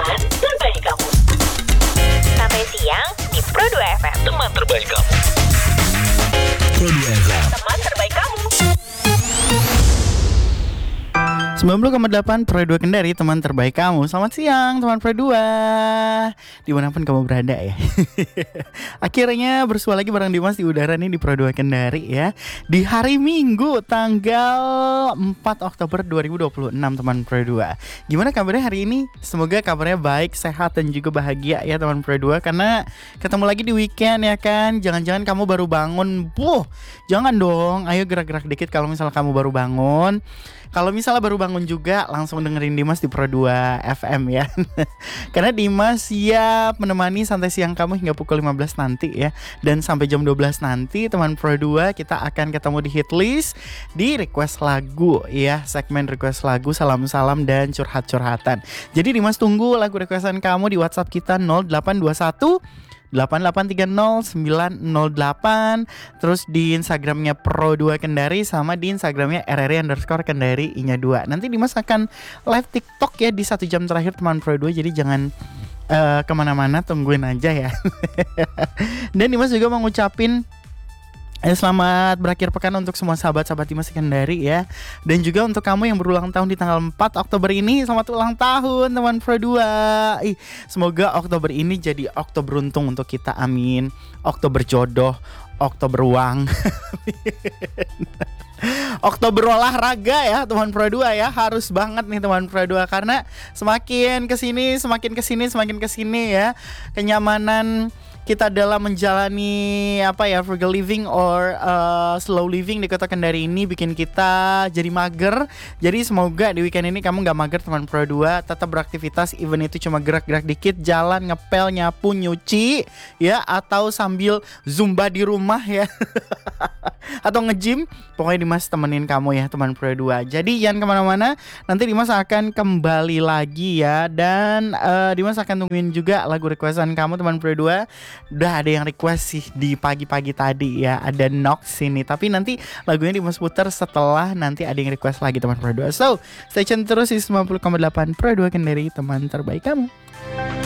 Teman terbaik kamu. Sampai siang di Pro 2 FM. Teman terbaik kamu. Pro 2 FM. Teman terbaik kamu. 90,8 Pro 2 Kendari, teman terbaik kamu. Selamat siang teman Pro 2, dimanapun kamu berada ya. Akhirnya bersua lagi bareng Dimas di udara nih di Pro 2 Kendari ya. Di hari Minggu tanggal 4 Oktober 2026 teman Pro 2. Gimana kabarnya hari ini? Semoga kabarnya baik, sehat dan juga bahagia ya teman Pro 2. Karena ketemu lagi di weekend ya kan. Jangan-jangan kamu baru bangun. Jangan dong. Ayo gerak-gerak dikit kalau misalnya kamu baru bangun. Kalau misalnya baru bangun juga langsung dengerin Dimas di Pro 2 FM ya. Karena Dimas siap menemani santai siang kamu hingga pukul 15 nanti ya. Dan sampai jam 12 nanti teman Pro 2 kita akan ketemu di hit list, di request lagu ya. Segmen request lagu, salam-salam dan curhat-curhatan. Jadi Dimas tunggu lagu requestan kamu di WhatsApp kita 0821 8830 908. Terus di Instagramnya Pro 2 Kendari, sama di Instagramnya RRI_Kendari I-nya 2. Nanti Dimas akan live TikTok ya di 1 jam terakhir teman Pro 2. Jadi jangan kemana-mana, tungguin aja ya. Dan Dimas juga mau ngucapin selamat berakhir pekan untuk semua sahabat-sahabat Dimas Kendari ya. Dan juga untuk kamu yang berulang tahun di tanggal 4 Oktober ini, selamat ulang tahun teman Pro 2. Semoga Oktober ini jadi Oktober beruntung untuk kita, amin. Oktober jodoh, Oktober uang. Oktober olahraga ya teman Pro 2 ya. Harus banget nih teman Pro 2. Karena semakin kesini ya, kenyamanan kita dalam menjalani frugal living or slow living di kota Kendari ini bikin kita jadi mager. Jadi semoga di weekend ini kamu gak mager teman Pro 2. Tetap beraktivitas, even itu cuma gerak-gerak dikit, jalan, ngepel, nyapu, nyuci ya, atau sambil zumba di rumah ya. Atau nge-gym. Pokoknya Dimas temenin kamu ya teman Pro 2. Jadi jangan kemana-mana, nanti Dimas akan kembali lagi ya. Dan Dimas akan tungguin juga lagu requestan kamu teman Pro 2. Udah ada yang request sih di pagi-pagi tadi ya, ada Nox sini. Tapi nanti lagunya Dimas putar setelah nanti ada yang request lagi teman Pro 2. So stay tune terus di 90,8 Pro 2 Kendari, teman terbaik kamu.